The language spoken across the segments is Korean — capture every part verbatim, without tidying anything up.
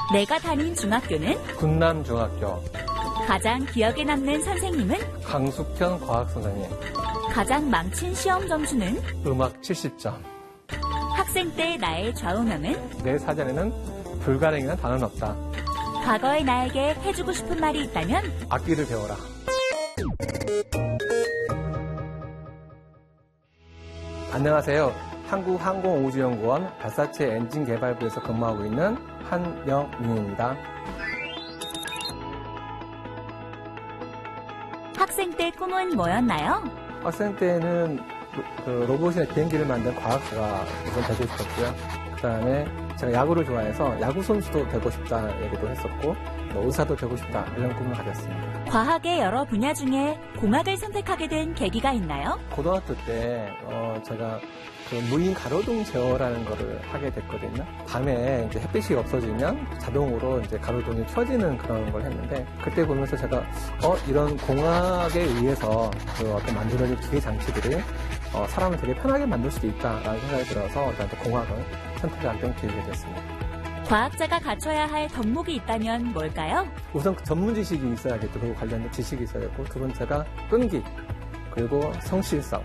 내가 다닌 중학교는 군남중학교. 가장 기억에 남는 선생님은 강숙현 과학선생님. 가장 망친 시험 점수는 음악 칠십 점. 학생 때 나의 좌우명은 내 사전에는 불가능이란 단어는 없다. 과거의 나에게 해주고 싶은 말이 있다면 악기를 배워라. 안녕하세요. 한국항공우주연구원 발사체 엔진 개발부에서 근무하고 있는 한영민입니다. 학생 때 꿈은 뭐였나요? 학생 때는 그 로봇이나 비행기를 만든 과학자가 우선 되고 싶었고요. 그 다음에 제가 야구를 좋아해서 야구 선수도 되고 싶다 얘기도 했었고, 뭐 의사도 되고 싶다 이런 꿈을 가졌습니다. 과학의 여러 분야 중에 공학을 선택하게 된 계기가 있나요? 고등학교 때 어, 제가 그 무인 가로등 제어라는 거를 하게 됐거든요. 밤에 이제 햇빛이 없어지면 자동으로 이제 가로등이 켜지는 그런 걸 했는데, 그때 보면서 제가 어 이런 공학에 의해서 그 어떤 만들어진 기계 장치들이 어, 사람을 되게 편하게 만들 수도 있다라는 생각이 들어서 저한테 공학을 선택하게 된 계기가 됐습니다. 과학자가 갖춰야 할 덕목이 있다면 뭘까요? 우선 그 전문 지식이 있어야겠고, 그 관련된 지식이 있어야겠고, 두 번째가 끈기, 그리고 성실성.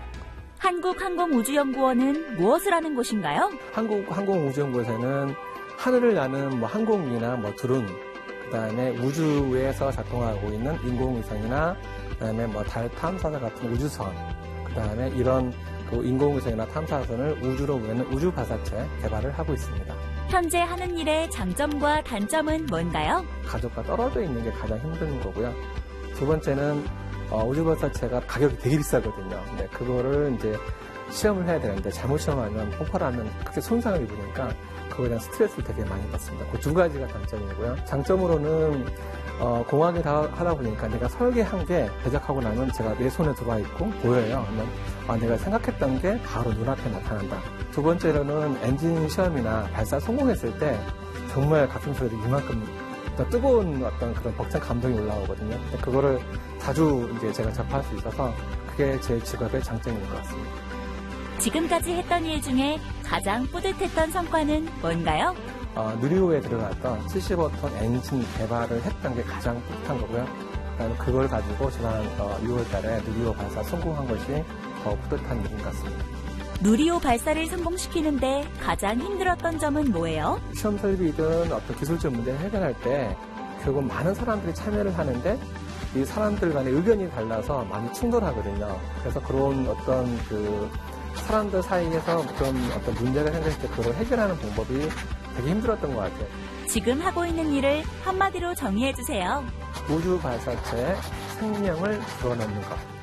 한국항공우주연구원은 무엇을 하는 곳인가요? 한국항공우주연구원에서는 하늘을 나는 뭐 항공기나 뭐 드론, 그 다음에 우주에서 작동하고 있는 인공위성이나, 그 다음에 뭐 달 탐사선 같은 우주선, 그 다음에 이런 그 인공위성이나 탐사선을 우주로 보내는 우주 발사체 개발을 하고 있습니다. 현재 하는 일의 장점과 단점은 뭔가요? 가족과 떨어져 있는 게 가장 힘든 거고요. 두 번째는 어, 우주 발사체가 가격이 되게 비싸거든요. 근데 그거를 이제 시험을 해야 되는데 잘못 시험하면 폭발하면 크게 손상을 입으니까 그거에 대한 스트레스를 되게 많이 받습니다. 그 두 가지가 단점이고요. 장점으로는 어, 공학을 하다 보니까 내가 설계한 게 제작하고 나면 제가 내 손에 들어와 있고 보여요. 그러면 아, 내가 생각했던 게 바로 눈앞에 나타난다. 두 번째로는 엔진 시험이나 발사 성공했을 때 정말 가슴속에 이만큼 뜨거운 어떤 그런 벅찬 감동이 올라오거든요. 그거를 자주 이제 제가 접할 수 있어서 그게 제 직업의 장점인 것 같습니다. 지금까지 했던 일 중에 가장 뿌듯했던 성과는 뭔가요? 어, 누리호에 들어갔던 칠십오 톤 엔진 개발을 했던 게 가장 뿌듯한 거고요. 그다음에 그걸 가지고 지난 어, 유월 달에 누리호 발사 성공한 것이 더 뿌듯한 일인 것 같습니다. 누리호 발사를 성공시키는데 가장 힘들었던 점은 뭐예요? 시험 설비든 어떤 기술적 문제를 해결할 때 결국 많은 사람들이 참여를 하는데 이 사람들 간의 의견이 달라서 많이 충돌하거든요. 그래서 그런 어떤 그 사람들 사이에서 좀 어떤 문제를 해결할 때 그걸 해결하는 방법이 되게 힘들었던 것 같아요. 지금 하고 있는 일을 한마디로 정의해 주세요. 우주 발사체에 생명을 불어넣는 것.